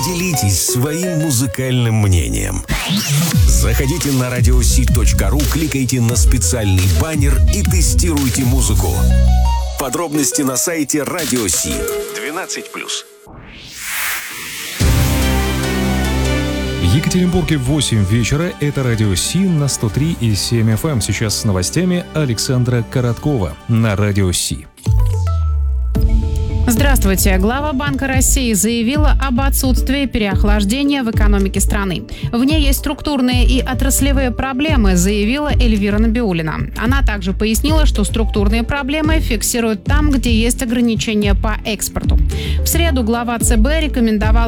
Поделитесь своим музыкальным мнением. Заходите на radiosee.ru, кликайте на специальный баннер и тестируйте музыку. Подробности на сайте Radio Sea. 12+. В Екатеринбурге в 8 вечера. Это Радио Си на 103,7 FM. Сейчас с новостями Александра Короткова на Радио Си. Здравствуйте. Глава Банка России заявила об отсутствии переохлаждения в экономике страны. В ней есть структурные и отраслевые проблемы, заявила Эльвира Набиуллина. Она также пояснила, что структурные проблемы фиксируют там, где есть ограничения по экспорту. В среду глава ЦБ рекомендовала